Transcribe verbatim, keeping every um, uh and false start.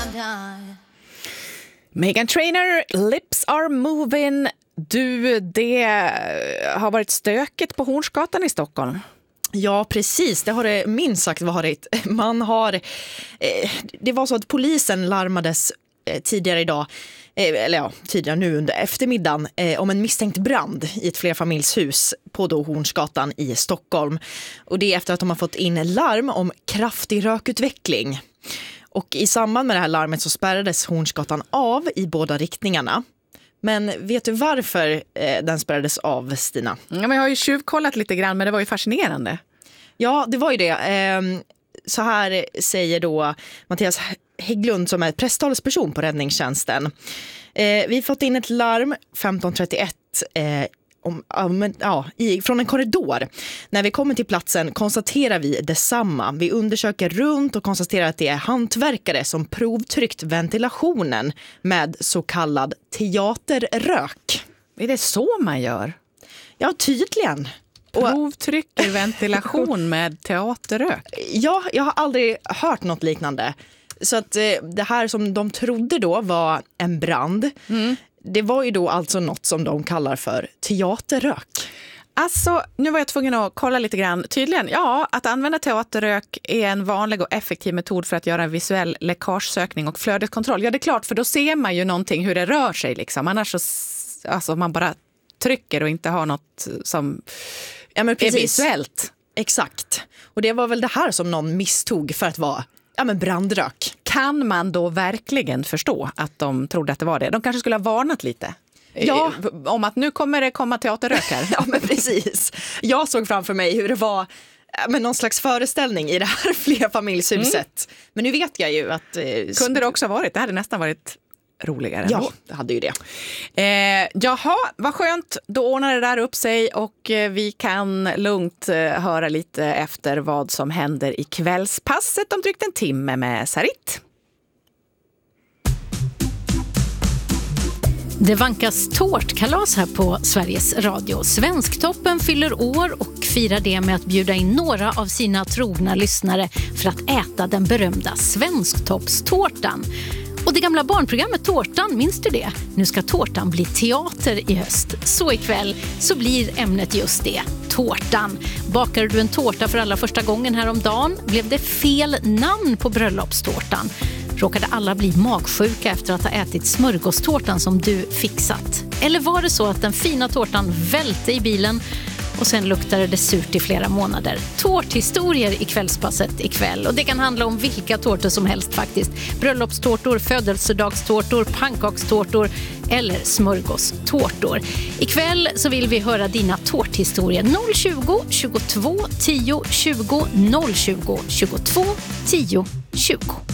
Meghan Trainor, Lips Are Moving. Du, det har varit stökigt på Hornsgatan i Stockholm. Ja, precis. Det har det minst sagt varit. Man har, eh, det var så att polisen larmades eh, tidigare idag, eh, eller ja, tidigare nu under eftermiddagen, eh, om en misstänkt brand i ett flerfamiljshus på då Hornsgatan i Stockholm. Och det är efter att de har fått in larm om kraftig rökutveckling. Och i samband med det här larmet så spärrades Hornsgatan av i båda riktningarna. Men vet du varför eh, den spärrades av, Stina? Ja, men jag har ju tjuvkollat lite grann, men det var ju fascinerande. Ja, det var ju det. Eh, så här säger då Mattias Hägglund som är presstalesperson på räddningstjänsten. Eh, vi har fått in ett larm femton trettioett eh, om, om, ja, i, från en korridor. När vi kommer till platsen konstaterar vi detsamma. Vi undersöker runt och konstaterar att det är hantverkare som provtryckt ventilationen med så kallad teaterrök. Är det så man gör? Ja, tydligen. Provtrycker ventilation med teaterrök? Ja, jag har aldrig hört något liknande. Så att eh, det här som de trodde då var en brand, mm. det var ju då alltså något som de kallar för teaterrök. Alltså, nu var jag tvungen att kolla lite grann. Tydligen, ja, att använda teaterrök är en vanlig och effektiv metod för att göra en visuell läckagesökning och flödeskontroll. Ja, det är klart, för då ser man ju någonting hur det rör sig liksom. Annars så, alltså man bara trycker och inte har något som ja, men precis. är visuellt. Exakt. Och det var väl det här som någon misstog för att vara ja, men brandrök. Kan man då verkligen förstå att de trodde att det var det? De kanske skulle ha varnat lite. Ja. Om att nu kommer det komma teaterrök här. Ja, men precis. Jag såg framför mig hur det var med någon slags föreställning i det här flerfamiljshuset. Mm. Men nu vet jag ju att... Eh, kunde det också ha varit? Det hade nästan varit roligare. Ja, ändå. det hade ju det. Eh, jaha, vad skönt. Då ordnar det där upp sig och eh, vi kan lugnt eh, höra lite efter vad som händer i kvällspasset om drygt en timme med Sarit. Det vankas tårtkalas här på Sveriges Radio. Svensktoppen fyller år och firar det med att bjuda in några av sina trogna lyssnare för att äta den berömda Svensktoppstårtan. Och det gamla barnprogrammet Tårtan, minns du det? Nu ska tårtan bli teater i höst. Så ikväll så blir ämnet just det, tårtan. Bakade du en tårta för allra första gången häromdagen? Blev det fel namn på bröllopstårtan? Råkade alla bli magsjuka efter att ha ätit smörgåstårtan som du fixat? Eller var det så att den fina tårtan välte i bilen och sen luktade det surt i flera månader? Tårthistorier i kvällspasset ikväll. Och det kan handla om vilka tårtor som helst faktiskt. Bröllopstårtor, födelsedagstårtor, pannkakstårtor eller smörgåstårtor. Ikväll så vill vi höra dina tårthistorier. noll tjugo, tjugotvå, tio, tjugo, noll tjugo, tjugotvå, tio, tjugo.